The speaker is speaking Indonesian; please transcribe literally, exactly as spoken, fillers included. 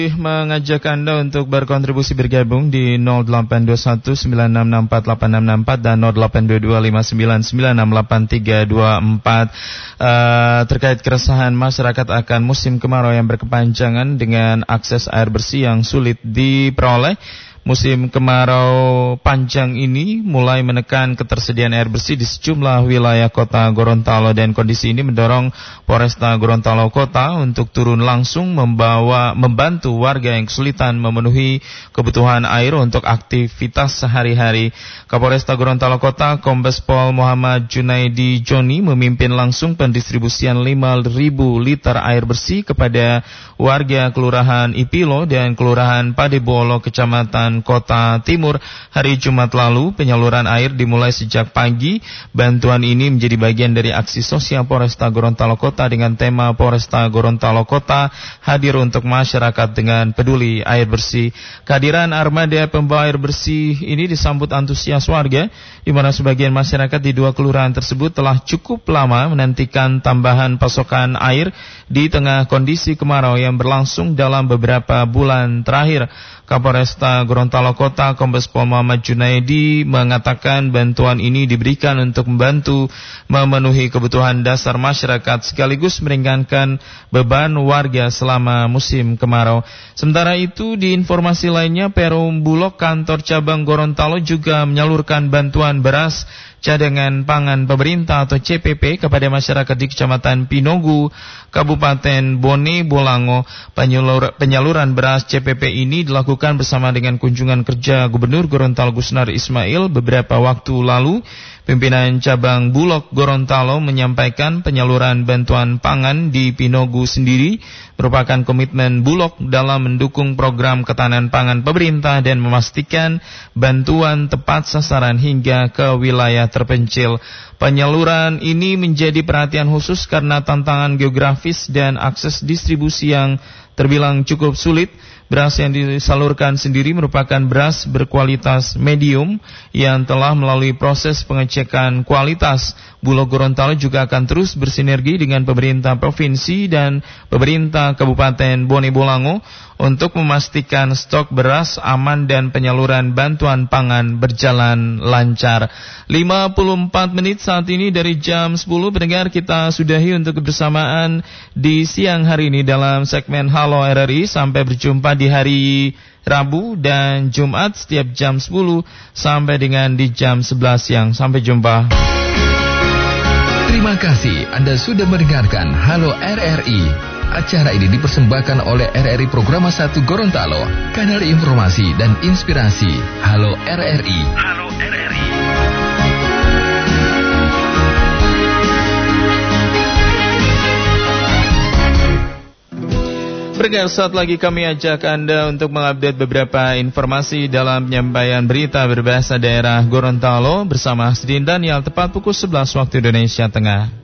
Mengajak Anda untuk berkontribusi bergabung di nol delapan dua satu sembilan enam enam empat delapan enam enam empat dan nol delapan dua dua lima sembilan sembilan enam delapan tiga dua empat uh, terkait keresahan masyarakat akan musim kemarau yang berkepanjangan dengan akses air bersih yang sulit diperoleh. Musim kemarau panjang ini mulai menekan ketersediaan air bersih di sejumlah wilayah kota Gorontalo, dan kondisi ini mendorong Polresta Gorontalo Kota untuk turun langsung membawa membantu warga yang kesulitan memenuhi kebutuhan air untuk aktivitas sehari-hari. Kapolresta Gorontalo Kota Kombes Pol Muhammad Junaidi Joni memimpin langsung pendistribusian lima ribu liter air bersih kepada warga Kelurahan Ipilo dan Kelurahan Padebolo, Kecamatan Kota Timur hari Jumat lalu. Penyaluran air dimulai sejak pagi. Bantuan ini menjadi bagian dari aksi sosial Polresta Gorontalo Kota dengan tema Polresta Gorontalo Kota hadir untuk masyarakat dengan peduli air bersih. Kehadiran armada pembawa air bersih ini disambut antusias warga, di mana sebagian masyarakat di dua kelurahan tersebut telah cukup lama menantikan tambahan pasokan air di tengah kondisi kemarau yang berlangsung dalam beberapa bulan terakhir. Kapolresta Gorontalo Kota Kombes Pol Muhammad Junaidi mengatakan bantuan ini diberikan untuk membantu memenuhi kebutuhan dasar masyarakat sekaligus meringankan beban warga selama musim kemarau. Sementara itu, di informasi lainnya, Perum Bulog Kantor Cabang Gorontalo juga menyalurkan bantuan beras cadangan pangan pemerintah atau C P P kepada masyarakat di Kecamatan Pinogu, Kabupaten Bone Bolango. Penyalur, penyaluran beras C P P ini dilakukan bersama dengan kunjungan kerja Gubernur Gorontalo Gusnar Ismail beberapa waktu lalu. Pimpinan Cabang Bulog Gorontalo menyampaikan penyaluran bantuan pangan di Pinogu sendiri merupakan komitmen Bulog dalam mendukung program ketahanan pangan pemerintah dan memastikan bantuan tepat sasaran hingga ke wilayah terpencil. Penyaluran ini menjadi perhatian khusus karena tantangan geografis dan akses distribusi yang terbilang cukup sulit. Beras yang disalurkan sendiri merupakan beras berkualitas medium yang telah melalui proses pengecekan kualitas. Bulog Gorontalo juga akan terus bersinergi dengan pemerintah provinsi dan pemerintah Kabupaten Bone Bolango untuk memastikan stok beras aman dan penyaluran bantuan pangan berjalan lancar. lima puluh empat menit saat ini dari jam sepuluh, pendengar, kita sudahi untuk kebersamaan di siang hari ini dalam segmen Halo R R I. Sampai berjumpa di hari Rabu dan Jumat setiap jam sepuluh sampai dengan di jam sebelas siang. Sampai jumpa. Terima kasih Anda sudah mendengarkan Halo R R I. Acara ini dipersembahkan oleh R R I Programa satu Gorontalo, kanal informasi dan inspirasi. Halo R R I. Halo R R I. Pendengar, saat lagi kami ajak Anda untuk mengupdate beberapa informasi dalam penyampaian berita berbahasa daerah Gorontalo bersama Hasdin Daniel tepat pukul sebelas waktu Indonesia Tengah.